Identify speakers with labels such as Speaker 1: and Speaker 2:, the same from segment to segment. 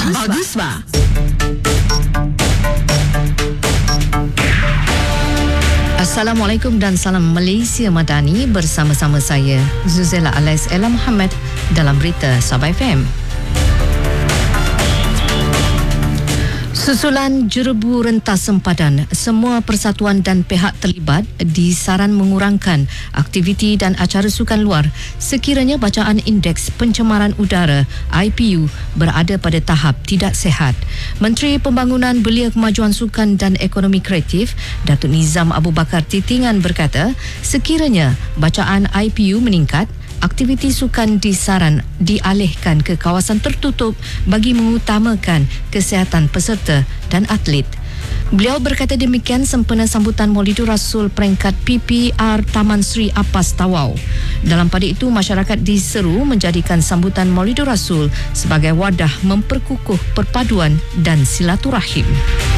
Speaker 1: Bagus ba? Assalamualaikum dan salam Malaysia Madani, bersama-sama saya Zuzela Alias Ella Muhammad dalam berita Sabah FM. Susulan jerebu rentas sempadan, semua persatuan dan pihak terlibat disaran mengurangkan aktiviti dan acara sukan luar sekiranya bacaan Indeks Pencemaran Udara IPU berada pada tahap tidak sihat. Menteri Pembangunan Belia Kemajuan Sukan dan Ekonomi Kreatif Datuk Nizam Abu Bakar Titingan berkata, sekiranya bacaan IPU meningkat, aktiviti sukan disaran dialihkan ke kawasan tertutup bagi mengutamakan kesihatan peserta dan atlet. Beliau berkata demikian sempena sambutan Maulidur Rasul peringkat PPR Taman Sri Apas Tawau. Dalam pada itu, masyarakat diseru menjadikan sambutan Maulidur Rasul sebagai wadah memperkukuh perpaduan dan silaturahim.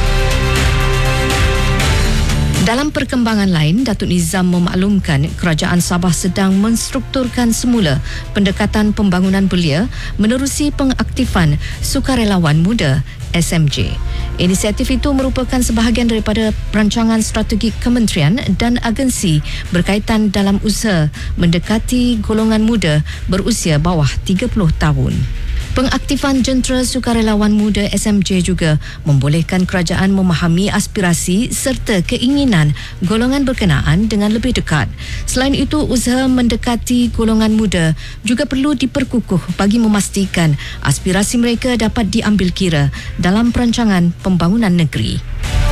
Speaker 1: Dalam perkembangan lain, Datuk Nizam memaklumkan Kerajaan Sabah sedang menstrukturkan semula pendekatan pembangunan belia menerusi pengaktifan sukarelawan muda SMJ. Inisiatif itu merupakan sebahagian daripada perancangan strategik kementerian dan agensi berkaitan dalam usaha mendekati golongan muda berusia bawah 30 tahun. Pengaktifan jentera sukarelawan muda SMJ juga membolehkan kerajaan memahami aspirasi serta keinginan golongan berkenaan dengan lebih dekat. Selain itu, usaha mendekati golongan muda juga perlu diperkukuh bagi memastikan aspirasi mereka dapat diambil kira dalam perancangan pembangunan negeri.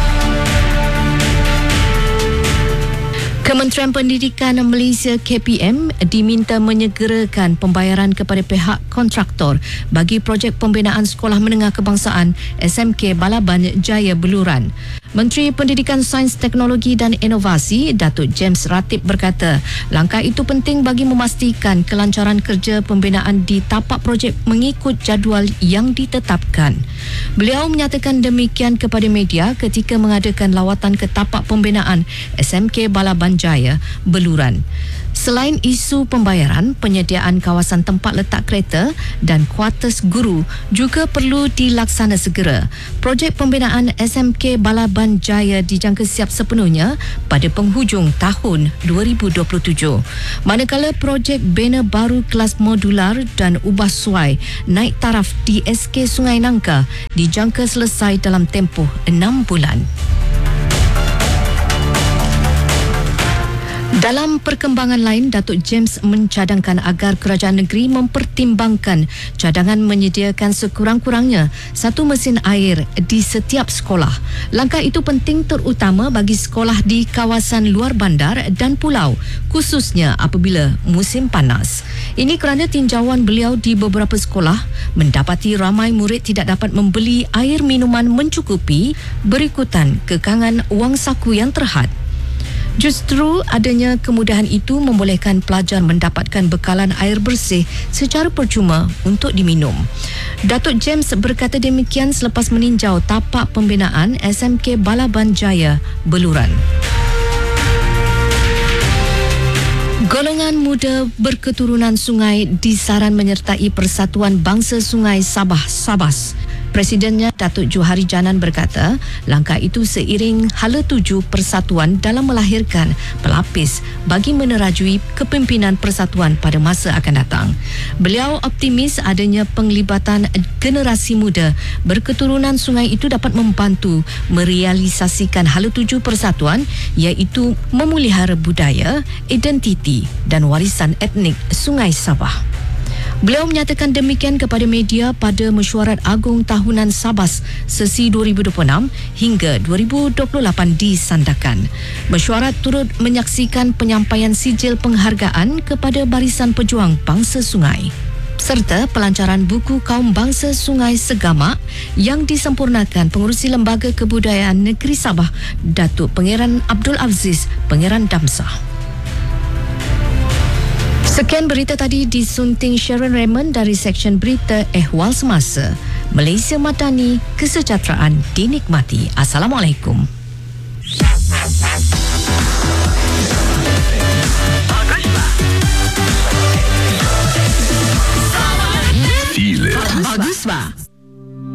Speaker 1: Kementerian Pendidikan Malaysia KPM diminta menyegerakan pembayaran kepada pihak kontraktor bagi projek pembinaan Sekolah Menengah Kebangsaan SMK Balaban Jaya Beluran. Menteri Pendidikan Sains Teknologi dan Inovasi Datuk James Ratib berkata, langkah itu penting bagi memastikan kelancaran kerja pembinaan di tapak projek mengikut jadual yang ditetapkan. Beliau menyatakan demikian kepada media ketika mengadakan lawatan ke tapak pembinaan SMK Balaban Jaya Beluran. Selain isu pembayaran, penyediaan kawasan tempat letak kereta dan kuartus guru juga perlu dilaksana segera. Projek pembinaan SMK Balaban Jaya dijangka siap sepenuhnya pada penghujung tahun 2027. Manakala projek bina baru kelas modular dan ubah suai naik taraf di SK Sungai Nangka dijangka selesai dalam tempoh 6 bulan. Dalam perkembangan lain, Datuk James mencadangkan agar kerajaan negeri mempertimbangkan cadangan menyediakan sekurang-kurangnya 1 mesin air di setiap sekolah. Langkah itu penting terutama bagi sekolah di kawasan luar bandar dan pulau, khususnya apabila musim panas. Ini kerana tinjauan beliau di beberapa sekolah mendapati ramai murid tidak dapat membeli air minuman mencukupi berikutan kekangan wang saku yang terhad. Justru adanya kemudahan itu membolehkan pelajar mendapatkan bekalan air bersih secara percuma untuk diminum. Datuk James berkata demikian selepas meninjau tapak pembinaan SMK Balaban Jaya Beluran. Golongan muda berketurunan sungai disaran menyertai Persatuan Bangsa Sungai Sabah Sabas. Presidennya Datuk Johari Janan berkata, langkah itu seiring hala tuju persatuan dalam melahirkan pelapis bagi menerajui kepimpinan persatuan pada masa akan datang. Beliau optimis adanya penglibatan generasi muda berketurunan sungai itu dapat membantu merealisasikan hala tuju persatuan, iaitu memelihara budaya, identiti dan warisan etnik Sungai Sabah. Beliau menyatakan demikian kepada media pada Mesyuarat Agung Tahunan Sabas sesi 2026 hingga 2028 di Sandakan. Mesyuarat turut menyaksikan penyampaian sijil penghargaan kepada barisan pejuang bangsa sungai serta pelancaran buku kaum bangsa Sungai Segamak yang disempurnakan Pengerusi Lembaga Kebudayaan Negeri Sabah Datuk Pangeran Abdul Aziz Pangeran Damsah. Sekian berita tadi disunting Sharon Raymond dari Seksyen Berita Ehwal Semasa. Malaysia Madani, kesejahteraan dinikmati. Assalamualaikum. Bagus ba?